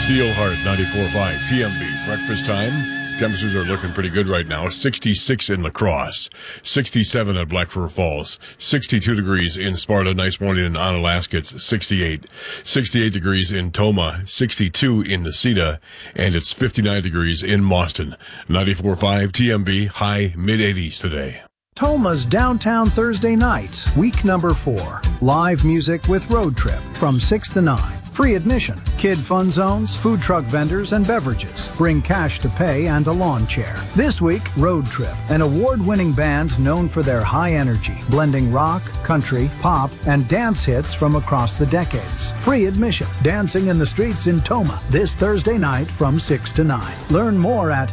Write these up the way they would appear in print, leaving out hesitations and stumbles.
Steelheart 94.5 TMB. Breakfast time. Temperatures are looking pretty good right now. 66 in La Crosse, 67 at Black River Falls, 62 degrees in Sparta. Nice morning in Onalaska. It's 68. 68 degrees in Tomah, 62 in Necedah, and it's 59 degrees in Mauston. 94.5 TMB, high mid-80s today. Tomah's Downtown Thursday Nights, week number 4. Live music with Road Trip from 6 to 9. Free admission, kid fun zones, food truck vendors, and beverages. Bring cash to pay and a lawn chair. This week, Road Trip, an award-winning band known for their high energy, blending rock, country, pop, and dance hits from across the decades. Free admission, dancing in the streets in Tomah this Thursday night from 6 to 9. Learn more at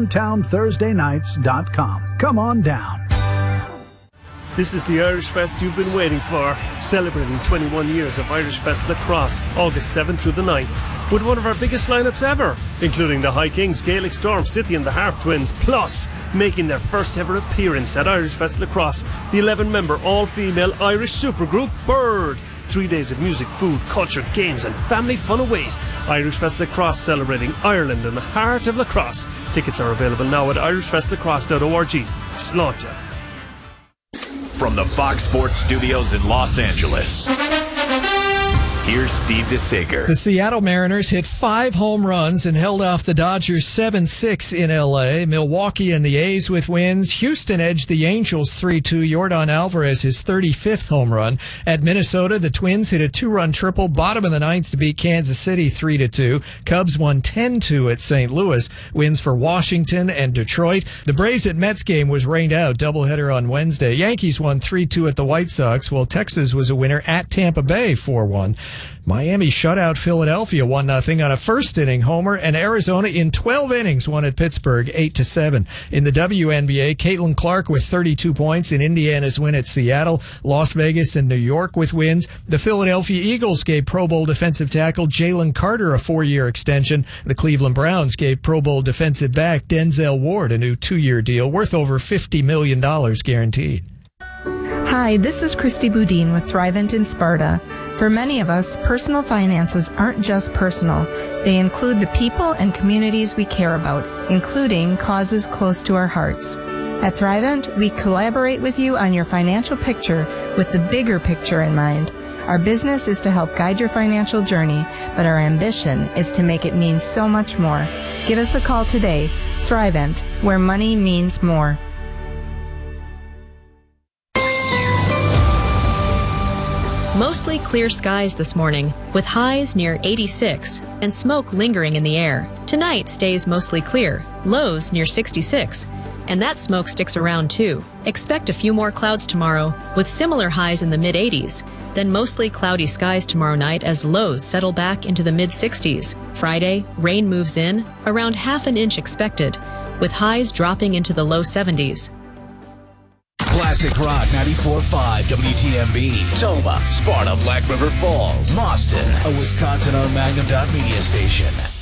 downtownthursdaynights.com. Come on down. This is the Irish Fest you've been waiting for, celebrating 21 years of Irish Fest La Crosse, August 7th through the 9th, with one of our biggest lineups ever, including the High Kings, Gaelic Storm, City and the Harp Twins, plus making their first ever appearance at Irish Fest La Crosse, the 11-member all-female Irish supergroup Bird. 3 days of music, food, culture, games and family fun await. Irish Fest La Crosse, celebrating Ireland in the heart of La Crosse. Tickets are available now at irishfestlacrosse.org. Slaughter. From the Fox Sports Studios in Los Angeles, here's Steve DeSager. The Seattle Mariners hit 5 home runs and held off the Dodgers 7-6 in L.A. Milwaukee and the A's with wins. Houston edged the Angels 3-2. Yordan Alvarez his 35th home run. At Minnesota, the Twins hit a 2-run triple, bottom of the 9th to beat Kansas City 3-2. Cubs won 10-2 at St. Louis. Wins for Washington and Detroit. The Braves at Mets game was rained out. Doubleheader on Wednesday. Yankees won 3-2 at the White Sox, while Texas was a winner at Tampa Bay 4-1. Miami shut out Philadelphia 1-0 on a first-inning homer, and Arizona in 12 innings won at Pittsburgh 8-7. In the WNBA, Caitlin Clark with 32 points in Indiana's win at Seattle, Las Vegas and New York with wins. The Philadelphia Eagles gave Pro Bowl defensive tackle Jalen Carter a 4-year extension. The Cleveland Browns gave Pro Bowl defensive back Denzel Ward a new 2-year deal worth over $50 million guaranteed. Hi, this is Christy Boudin with Thrivent in Sparta. For many of us, personal finances aren't just personal. They include the people and communities we care about, including causes close to our hearts. At Thrivent, we collaborate with you on your financial picture with the bigger picture in mind. Our business is to help guide your financial journey, but our ambition is to make it mean so much more. Give us a call today. Thrivent, where money means more. Mostly clear skies this morning, with highs near 86 and smoke lingering in the air. Tonight stays mostly clear, lows near 66, and that smoke sticks around too. Expect a few more clouds tomorrow, with similar highs in the mid-80s, then mostly cloudy skies tomorrow night as lows settle back into the mid-60s. Friday, rain moves in, around ½ an inch expected, with highs dropping into the low 70s. Classic Rock 94.5 WTMB. Tomah, Sparta, Black River Falls, Mauston, a Wisconsin-owned Magnum Media station.